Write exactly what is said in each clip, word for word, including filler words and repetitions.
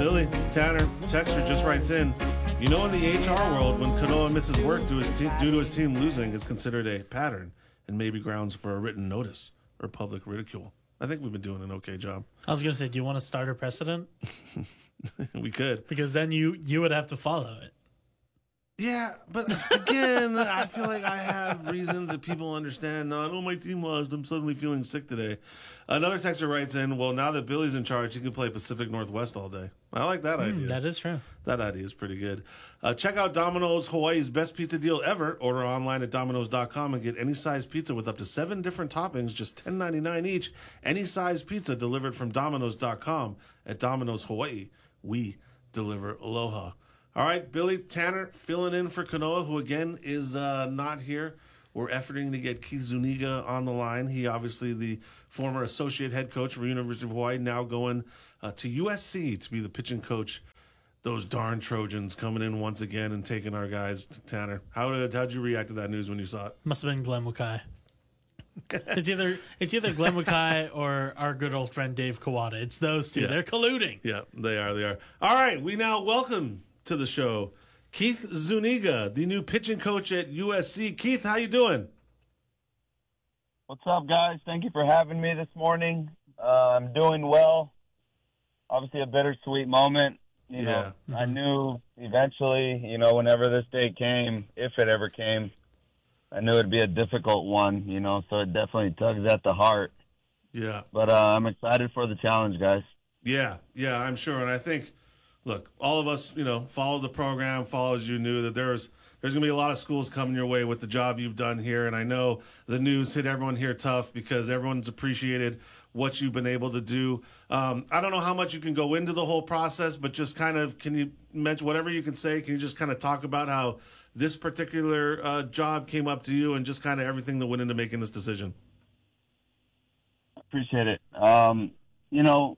Billy, Tanner, Texter just writes in, you know, in the H R world, when Canoa misses work due, his te- due to his team losing is considered a pattern and maybe grounds for a written notice or public ridicule. I think we've been doing an okay job. I was going to say, do you want to start a precedent? We could. Because then you, you would have to follow it. Yeah, but again, I feel like I have reasons that people understand. No, I know my team lost. I'm suddenly feeling sick today. Another texter writes in, well, now that Billy's in charge, he can play Pacific Northwest all day. I like that Mm, idea. that is true. That idea is pretty good. Uh, check out Domino's, Hawaii's best pizza deal ever. Order online at Domino's dot com and get any size pizza with up to seven different toppings, just ten ninety-nine each. Any size pizza delivered from Domino's dot com at Domino's Hawaii. We deliver aloha. All right, Billy, Tanner filling in for Kanoa, who again is uh, not here. We're efforting to get Keith Zuniga on the line. He obviously the former associate head coach for University of Hawaii, now going uh, to U S C to be the pitching coach. Those darn Trojans coming in once again and taking our guys. Tanner, how did how'd you react to that news when you saw it? Must have been Glenn Wakai. it's either it's either Glenn Wakai or our good old friend Dave Kawada. It's those two. Yeah. They're colluding. Yeah, they are. They are. All right, we now welcome to the show Keith Zuniga, the new pitching coach at U S C. Keith, how you doing? What's up, guys? Thank you for having me this morning. Uh, I'm doing well. Obviously, a bittersweet moment. You Yeah. know, Mm-hmm. I knew eventually, you know, whenever this day came, if it ever came, I knew it'd be a difficult one. You know, so it definitely tugs at the heart. Yeah. But uh, I'm excited for the challenge, guys. Yeah, yeah, I'm sure. And I think, look, all of us, you know, followed the program, followed as you knew that there's there's going to be a lot of schools coming your way with the job you've done here. And I know the news hit everyone here tough because everyone's appreciated what you've been able to do. Um, I don't know how much you can go into the whole process, but just kind of, can you mention whatever you can say? Can you just kind of talk about how this particular uh, job came up to you and just kind of everything that went into making this decision? Appreciate it. Um, you know,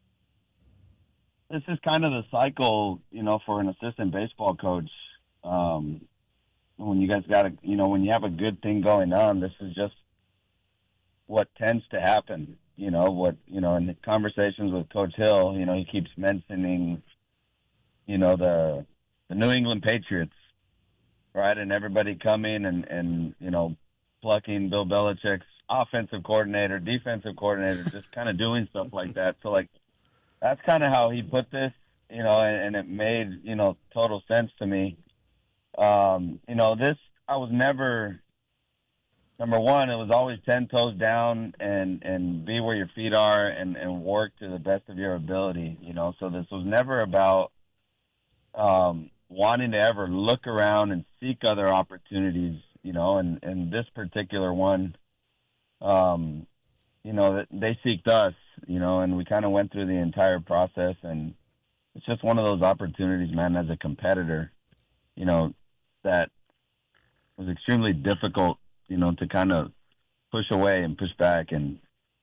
this is kind of the cycle, you know, for an assistant baseball coach. Um, when you guys got a, you know, when you have a good thing going on, this is just what tends to happen. You know, what, you know, in the conversations with Coach Hill, you know, he keeps mentioning, you know, the the New England Patriots, right? And everybody coming and, and you know, plucking Bill Belichick's offensive coordinator, defensive coordinator, just kind of doing stuff like that. So, like, that's kind of how he put this, you know, and, and it made, you know, total sense to me. Um, you know, this, I was never, number one, it was always ten toes down and, and be where your feet are and, and work to the best of your ability, you know. So this was never about um, wanting to ever look around and seek other opportunities, you know, and, and this particular one, um, you know, they seeked us, you know, and we kind of went through the entire process, and it's just one of those opportunities, man, as a competitor, you know, that was extremely difficult, you know, to kind of push away and push back. And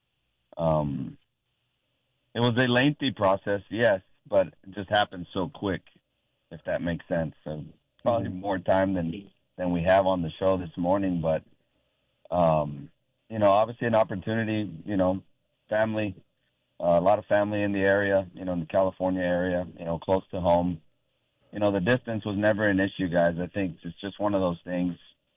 um, it was a lengthy process, yes, but it just happened so quick, if that makes sense. So probably more time than, than we have on the show this morning, but, um, you know, obviously an opportunity, you know, family, uh, a lot of family in the area, you know, in the California area, you know, close to home. You know, the distance was never an issue, guys. I think it's just one of those things.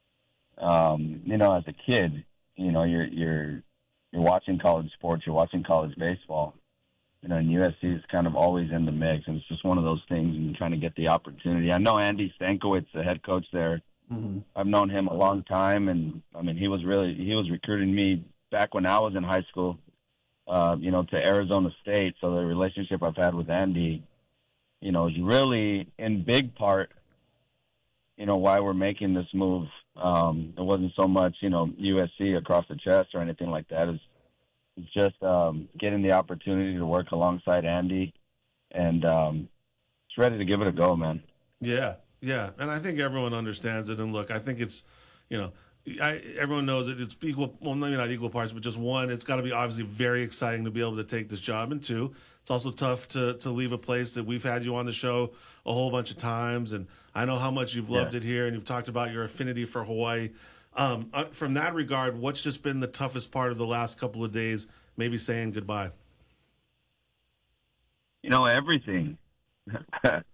Um, you know, as a kid, you know, you're you're you're watching college sports, you're watching college baseball. You know, and U S C is kind of always in the mix, and it's just one of those things. And you're trying to get the opportunity. I know Andy Stankiewicz, the head coach there. Mm-hmm. I've known him a long time, and I mean, he was really he was recruiting me back when I was in high school. Uh, you know, to Arizona State. So the relationship I've had with Andy, you know, is really in big part, you know, why we're making this move. Um, it wasn't so much, you know, U S C across the chest or anything like that. It's, it's just um, getting the opportunity to work alongside Andy, and um, it's ready to give it a go, man. Yeah, yeah, and I think everyone understands it. And look, I think it's, you know, I, everyone knows it. It's equal, well, maybe not equal parts, but just one, it's got to be obviously very exciting to be able to take this job. And two, it's also tough to, to leave a place that we've had you on the show a whole bunch of times. And I know how much you've loved yeah. it here, and you've talked about your affinity for Hawaii. Um, uh, from that regard, what's just been the toughest part of the last couple of days, maybe saying goodbye? You know, everything. the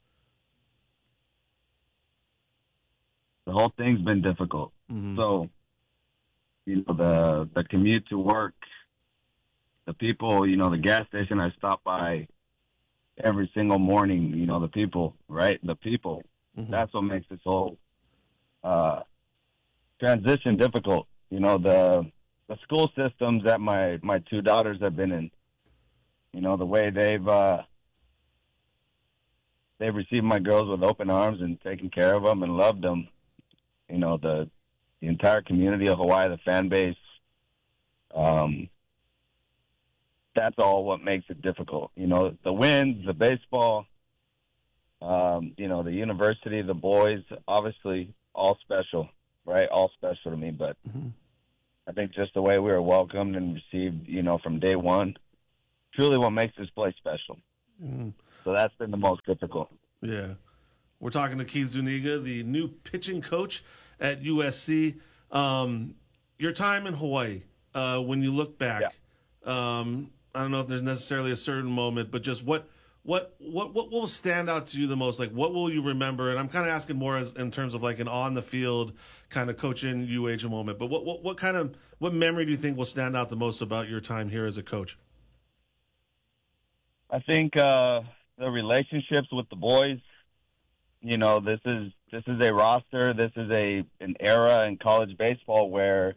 whole thing's been difficult. Mm-hmm. So, you know, the the commute to work, the people, you know, the gas station I stop by every single morning, you know, the people, right? The people. Mm-hmm. That's what makes this whole uh, transition difficult. You know, the the school systems that my, my two daughters have been in, you know, the way they've uh, they've received my girls with open arms and taken care of them and loved them. You know, the the entire community of Hawaii, the fan base, um, that's all what makes it difficult. You know, the wins, the baseball, um, you know, the university, the boys, obviously all special, right? All special to me. But mm-hmm. I think just the way we were welcomed and received, you know, from day one, truly what makes this place special. Mm-hmm. So that's been the most difficult. Yeah. We're talking to Keith Zuniga, the new pitching coach at U S C. Um, your time in Hawaii, uh, when you look back, yeah. um, I don't know if there's necessarily a certain moment, but just what what what what will stand out to you the most? Like, what will you remember? And I'm kind of asking more as in terms of like an on the field kind of coaching U H moment. But what what what kind of what memory do you think will stand out the most about your time here as a coach? I think uh, the relationships with the boys. You know, this is this is a roster. This is a an era in college baseball where,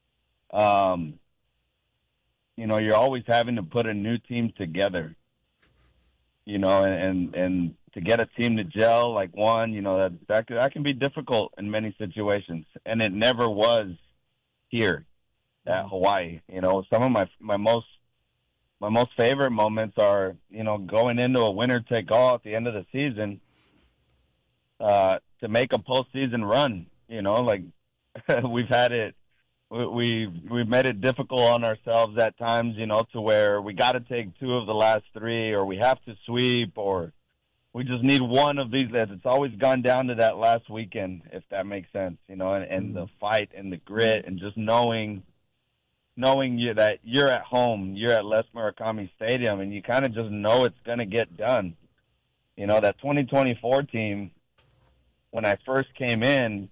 um, you know, you're always having to put a new team together. You know, and and, and to get a team to gel like one, you know, that that that can be difficult in many situations, and it never was here at Hawaii. You know, some of my my most my most favorite moments are, you know, going into a winner take all at the end of the season. Uh, to make a postseason run, you know, like we've had it, we, we've we've made it difficult on ourselves at times, you know, to where we got to take two of the last three, or we have to sweep, or we just need one of these. It's always gone down to that last weekend, if that makes sense, you know, and, and the fight and the grit and just knowing, knowing you that you're at home, you're at Les Murakami Stadium, and you kind of just know it's going to get done. You know, that twenty twenty-four team. When I first came in,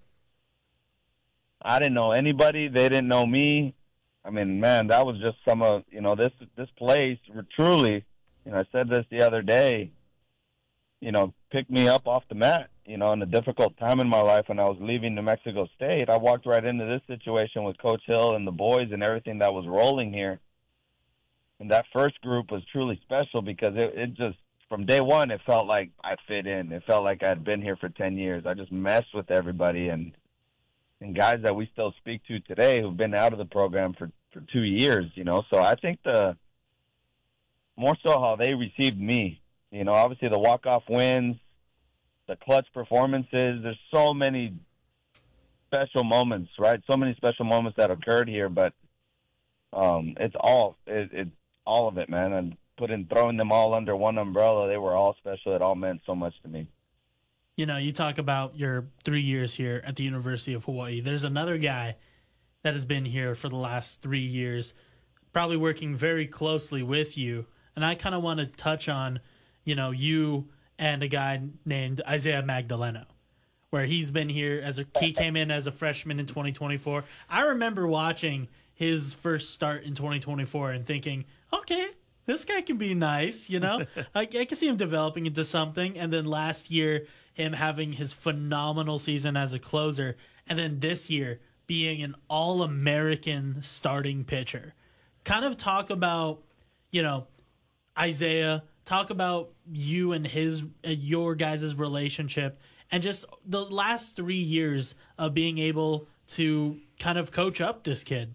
I didn't know anybody. They didn't know me. I mean, man, that was just some of, you know, this this place truly, you know, I said this the other day, you know, picked me up off the mat, you know, in a difficult time in my life when I was leaving New Mexico State. I walked right into this situation with Coach Hill and the boys and everything that was rolling here. And that first group was truly special because it, it just, from day one, it felt like I fit in. It felt like I'd been here for ten years. I just messed with everybody and and guys that we still speak to today who've been out of the program for, for two years, you know. So I think the more so how they received me, you know, obviously the walk-off wins, the clutch performances. There's so many special moments, right? So many special moments that occurred here, but um, it's all it, it all of it, man. And putting throwing them all under one umbrella, they were all special. It all meant so much to me. You know, you talk about your three years here at the University of Hawaii. There's another guy that has been here for the last three years, probably working very closely with you. And I kind of want to touch on, you know, you and a guy named Isaiah Magdaleno, where he's been here as a he came in as a freshman in twenty twenty-four. I remember watching his first start in twenty twenty-four and thinking, okay, this guy can be nice, you know? I, I can see him developing into something. And then last year, him having his phenomenal season as a closer. And then this year, being an All-American starting pitcher. Kind of talk about, you know, Isaiah. Talk about you and his, uh, your guys' relationship. And just the last three years of being able to kind of coach up this kid.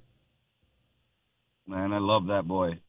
Man, I love that boy.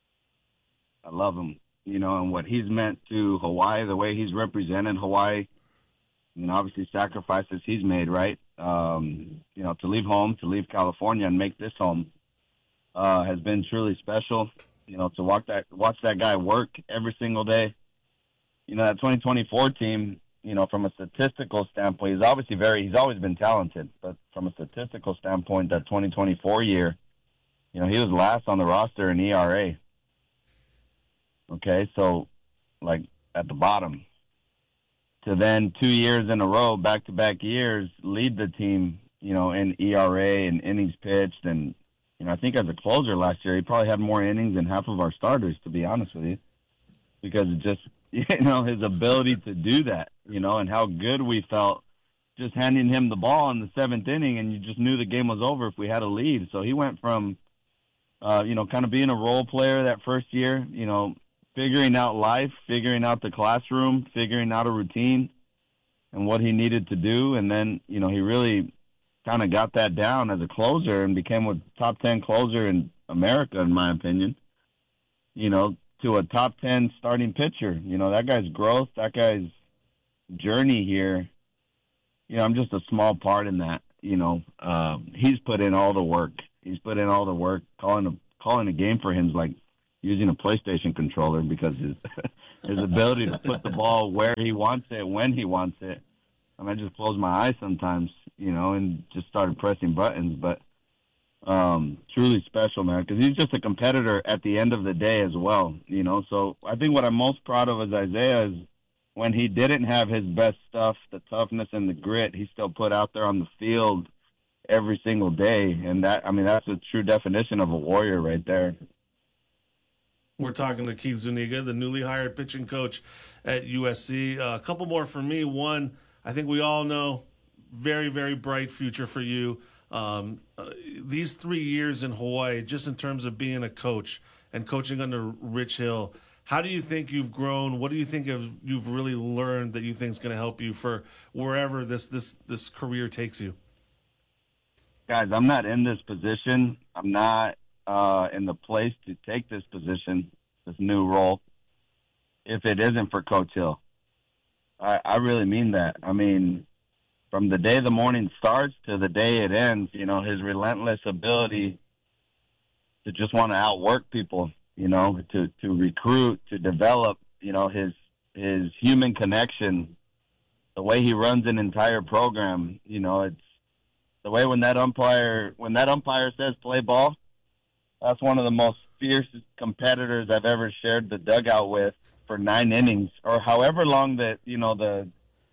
I love him, you know, and what he's meant to Hawaii, the way he's represented Hawaii, you know, obviously sacrifices he's made, right? Um, you know, to leave home, to leave California and make this home uh, has been truly special. You know, to watch that, watch that guy work every single day. You know, that twenty twenty-four team, you know, from a statistical standpoint, he's obviously very, he's always been talented, but from a statistical standpoint, that twenty twenty-four year, you know, he was last on the roster in E R A. Okay, so, like, at the bottom, to then two years in a row, back-to-back years, lead the team, you know, in E R A and innings pitched. And, you know, I think as a closer last year, he probably had more innings than half of our starters, to be honest with you, because it just, you know, his ability to do that, you know, and how good we felt just handing him the ball in the seventh inning, and you just knew the game was over if we had a lead. So he went from, uh, you know, kind of being a role player that first year, you know, figuring out life, figuring out the classroom, figuring out a routine and what he needed to do. And then, you know, he really kind of got that down as a closer and became a top ten closer in America, in my opinion, you know, to a top ten starting pitcher. You know, that guy's growth, that guy's journey here, you know, I'm just a small part in that. You know, um, he's put in all the work. He's put in all the work. Calling a, calling a game for him is like using a PlayStation controller, because his his ability to put the ball where he wants it, when he wants it. I mean, I just close my eyes sometimes, you know, and just started pressing buttons. But um, truly special, man, because he's just a competitor at the end of the day as well, you know. So I think what I'm most proud of as Isaiah is when he didn't have his best stuff, the toughness and the grit, he still put out there on the field every single day. And that, I mean, that's a true definition of a warrior right there. We're talking to Keith Zuniga, the newly hired pitching coach at U S C. Uh, a couple more for me. One, I think we all know, very, very bright future for you. Um, uh, these three years in Hawaii, just in terms of being a coach and coaching under Rich Hill, how do you think you've grown? What do you think of, you've really learned that you think is going to help you for wherever this, this, this career takes you? Guys, I'm not in this position. I'm not uh, in the place to take this position, this new role, if it isn't for Coach Hill. I, I really mean that. I mean, from the day the morning starts to the day it ends, you know, his relentless ability to just want to outwork people, you know, to, to recruit, to develop, you know, his his human connection, the way he runs an entire program, you know, it's the way when that umpire when that umpire says play ball, that's one of the most fiercest competitors I've ever shared the dugout with for nine innings or however long that, you know, the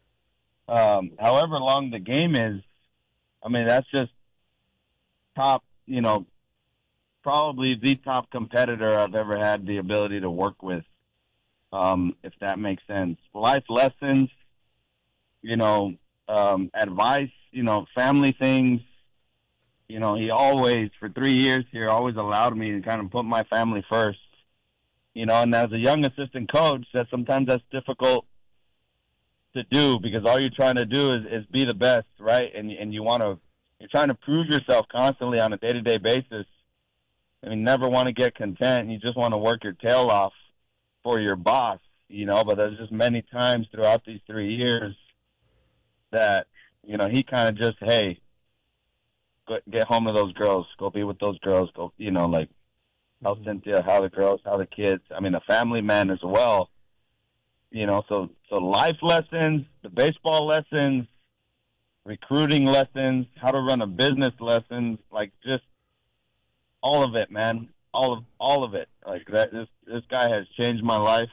um, however long the game is. I mean, that's just top, you know, probably the top competitor I've ever had the ability to work with, um, if that makes sense. Life lessons, you know, um, advice, you know, family things. You know, he always, for three years here, always allowed me to kind of put my family first. You know, and as a young assistant coach, that sometimes that's difficult to do because all you're trying to do is, is be the best, right? And and you want to, you're trying to prove yourself constantly on a day-to-day basis. I mean, never want to get content. You just want to work your tail off for your boss, you know. But there's just many times throughout these three years that, you know, he kind of just, hey, go, get home to those girls, go be with those girls, go, you know, like, how Cynthia, how the girls, how the kids. I mean, a family man as well. You know, so so life lessons, the baseball lessons, recruiting lessons, how to run a business lessons, like just all of it, man. All of all of it. Like that this this guy has changed my life.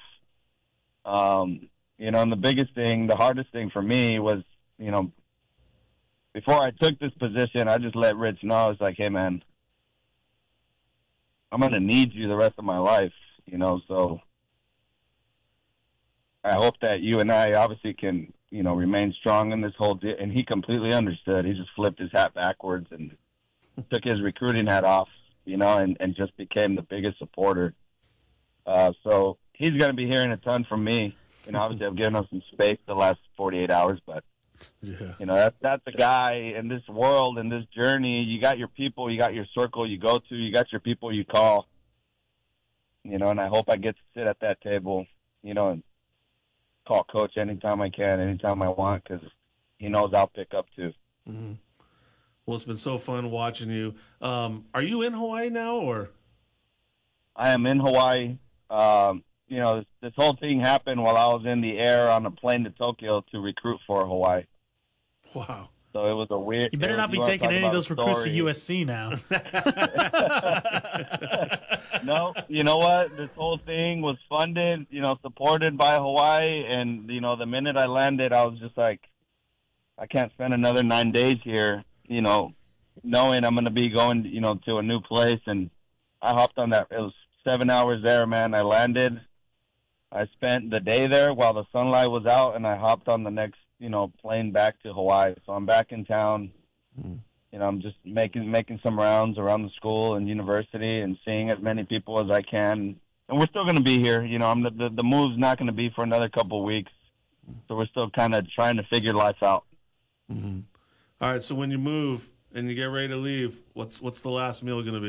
Um, you know, and the biggest thing, the hardest thing for me was, you know, before I took this position, I just let Rich know. I was like, hey man, I'm going to need you the rest of my life, you know, so I hope that you and I obviously can, you know, remain strong in this whole deal. And he completely understood. He just flipped his hat backwards and took his recruiting hat off, you know, and, and just became the biggest supporter. Uh, so he's going to be hearing a ton from me. You know, obviously I've given him some space the last forty-eight hours, but, yeah. you know, that, that's a guy in this world, in this journey. You got your people, you got your circle you go to, you got your people you call, you know, and I hope I get to sit at that table, you know, and call Coach anytime I can, anytime I want, because he knows I'll pick up too. Mm-hmm. Well, it's been so fun watching you. Um, are you in Hawaii now, or? I am in Hawaii. Um, you know, this, this whole thing happened while I was in the air on a plane to Tokyo to recruit for Hawaii. Wow. So it was a weird. You better not be taking any of those recruits to U S C now. No, you know what? This whole thing was funded, you know, supported by Hawaii. And, you know, the minute I landed, I was just like, I can't spend another nine days here, you know, knowing I'm going to be going, you know, to a new place. And I hopped on that. It was seven hours there, man. I landed. I spent the day there while the sunlight was out, and I hopped on the next, you know, plane back to Hawaii. So I'm back in town. Mm. You know, I'm just making making some rounds around the school and university and seeing as many people as I can. And we're still going to be here. You know, I'm the, the, the move's not going to be for another couple of weeks. So we're still kind of trying to figure life out. Mm-hmm. All right, so when you move and you get ready to leave, what's what's the last meal going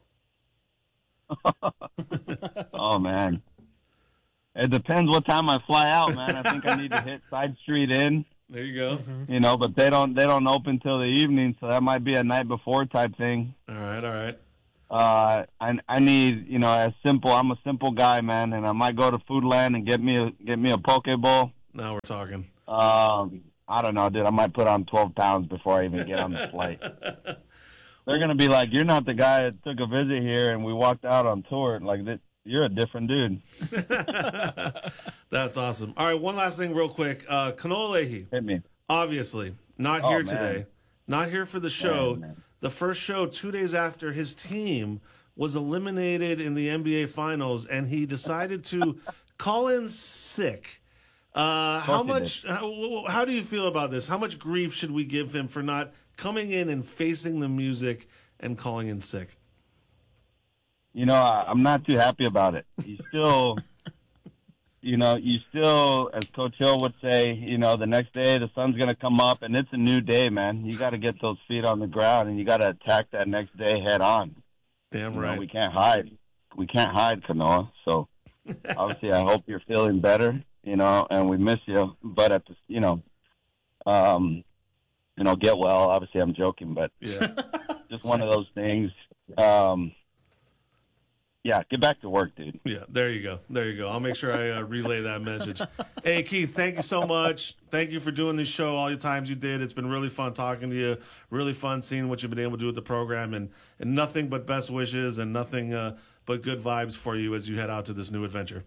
to be? Oh, man. It depends what time I fly out, man. I think I need to hit Side Street Inn. There you go. Mm-hmm. You know, but they don't they don't open till the evening, so that might be a night before type thing. All right, all right. Uh, I I need, you know, as simple. I'm a simple guy, man, and I might go to Foodland and get me a get me a poke bowl. Now we're talking. Um, I don't know, dude. I might put on twelve pounds before I even get on the flight. They're gonna be like, "You're not the guy that took a visit here, and we walked out on tour." Like, that, you're a different dude. That's awesome. All right, one last thing, real quick. Uh, Kanoa Leahy. Hit me. Obviously, not oh, here man. today. Not here for the show. Man, man. The first show two days after his team was eliminated in the N B A Finals, and he decided to call in sick. Uh, how much? How, how do you feel about this? How much grief should we give him for not coming in and facing the music and calling in sick? You know, I, I'm not too happy about it. You still, you know, you still, as Coach Hill would say, you know, the next day the sun's going to come up, and it's a new day, man. You got to get those feet on the ground, and you got to attack that next day head on. Damn you right. know, we can't hide. We can't hide, Kanoa. So, obviously, I hope you're feeling better. You know, and we miss you, but at the, you know, um, you know, get well. Obviously, I'm joking, but yeah, just one of those things. Um, yeah, get back to work, dude. Yeah, there you go. There you go. I'll make sure I uh, relay that message. Hey, Keith, thank you so much. Thank you for doing this show all your times you did. It's been really fun talking to you. Really fun seeing what you've been able to do with the program, and, and nothing but best wishes and nothing uh, but good vibes for you as you head out to this new adventure.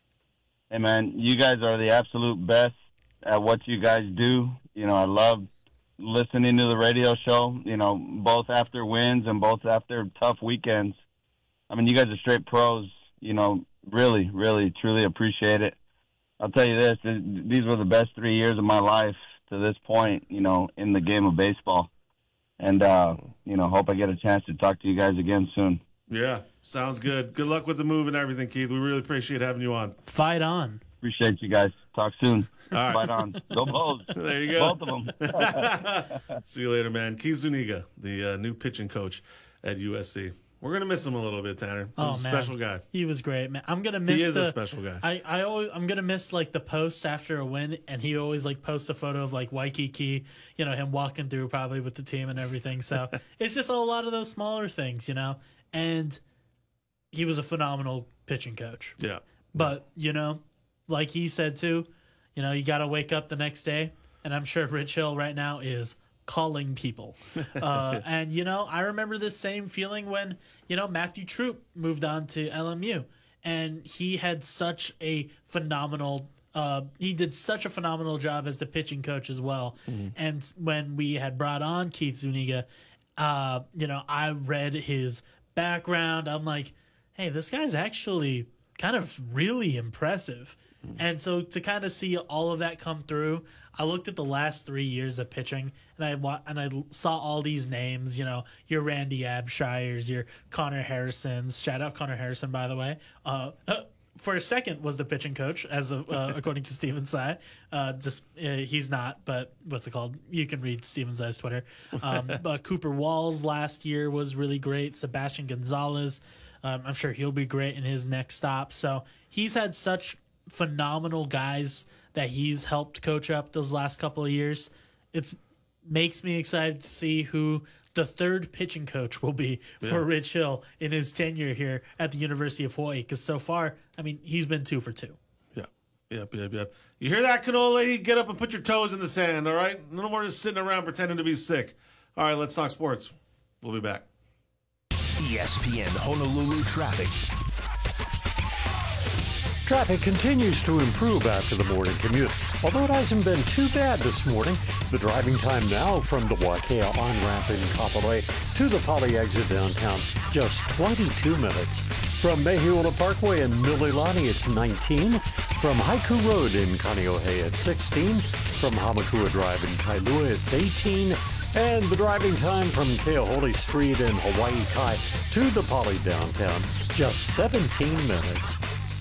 Hey, man, you guys are the absolute best at what you guys do. You know, I love listening to the radio show, you know, both after wins and both after tough weekends. I mean, you guys are straight pros, you know, really, really, truly appreciate it. I'll tell you this, these were the best three years of my life to this point, you know, in the game of baseball. And, uh, you know, hope I get a chance to talk to you guys again soon. Yeah, sounds good. Good luck with the move and everything, Keith. We really appreciate having you on. Fight on. Appreciate you guys. Talk soon. All right. Fight on. Go Bulls. There you go. Both of them. See you later, man. Keith Zuniga, the uh, new pitching coach at U S C. We're gonna miss him a little bit, Tanner. He's oh, a man. special guy. He was great, man. I'm gonna miss. He is the, a special guy. I, I always, I'm gonna miss like the posts after a win, and he always like posts a photo of like Waikiki, you know, him walking through probably with the team and everything. So it's just a lot of those smaller things, you know. And he was a phenomenal pitching coach. Yeah. But you know, like he said too, you know, you got to wake up the next day, and I'm sure Rich Hill right now is calling people. Uh, and, you know, I remember this same feeling when, you know, Matthew Troop moved on to L M U. And he had such a phenomenal, uh, he did such a phenomenal job as the pitching coach as well. Mm-hmm. And when we had brought on Keith Zuniga, uh, you know, I read his background. I'm like, hey, this guy's actually kind of really impressive. Mm-hmm. And so to kind of see all of that come through, I looked at the last three years of pitching, and I wa- and I saw all these names. You know, your Randy Abshires, your Connor Harrisons. Shout out Connor Harrison, by the way. Uh, for a second, was the pitching coach, as of, uh, according to Steven Tsai. Uh, just uh, he's not, but what's it called? You can read Steven Tsai's Twitter. Um, but Cooper Walls last year was really great. Sebastian Gonzalez, um, I'm sure he'll be great in his next stop. So he's had such phenomenal guys that he's helped coach up those last couple of years. It makes me excited to see who the third pitching coach will be yeah. for Rich Hill in his tenure here at the University of Hawaii. Because so far, I mean, he's been two for two. Yeah, Yep, yep, yep. You hear that, Cannoli? Get up and put your toes in the sand, all right? No more just sitting around pretending to be sick. All right, let's talk sports. We'll be back. E S P N Honolulu traffic. Traffic continues to improve after the morning commute. Although it hasn't been too bad this morning, the driving time now from the Wakea on-ramp in Kapolei to the Poly exit downtown, just twenty-two minutes. From Mehiula Parkway in Mililani, it's nineteen. From Haiku Road in Kaneohe, it's sixteen. From Hamakua Drive in Kailua, it's eighteen. And the driving time from Keahole Street in Hawaii Kai to the Poly downtown, just seventeen minutes.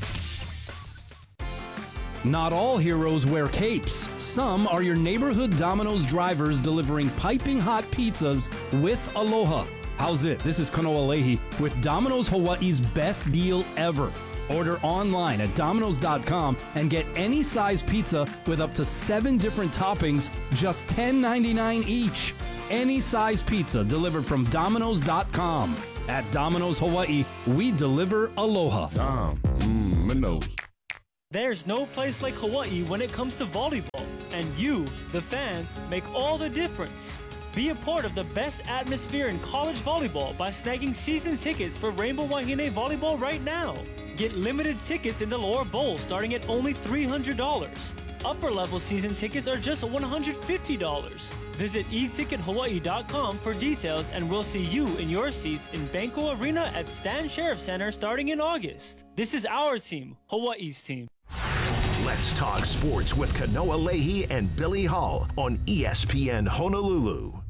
Not all heroes wear capes. Some are your neighborhood Domino's drivers delivering piping hot pizzas with aloha. How's it? This is Kanoa Leahy with Domino's Hawaii's best deal ever. Order online at Domino's dot com and get any size pizza with up to seven different toppings, just ten ninety-nine each. Any size pizza delivered from Domino's dot com. At Domino's Hawaii, we deliver aloha. Dom, mmm, my nose. There's no place like Hawaii when it comes to volleyball, and you, the fans, make all the difference. Be a part of the best atmosphere in college volleyball by snagging season tickets for Rainbow Wahine Volleyball right now. Get limited tickets in the lower bowl starting at only three hundred dollars. Upper level season tickets are just one hundred fifty dollars. Visit e ticket hawaii dot com for details, and we'll see you in your seats in Banco Arena at Stan Sheriff Center starting in August. This is our team, Hawaii's team. Let's talk sports with Kanoa Leahy and Billy Hall on E S P N Honolulu.